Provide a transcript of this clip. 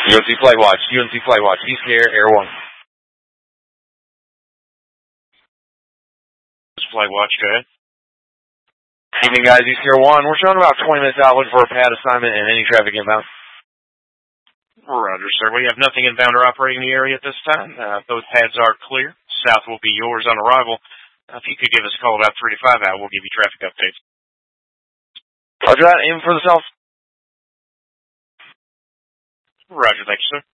UNC Flight Watch, East Air 1. Flight Watch, go ahead. Evening, guys, East Air 1. We're showing about 20 minutes out looking for a pad assignment and any traffic inbound. Roger, sir. We have nothing inbound or operating in the area at this time. Both pads are clear. South will be yours on arrival. If you could give us a call about 3 to 5 out, we'll give you traffic updates. Roger that. Aim for the south. Roger, thank you, sir.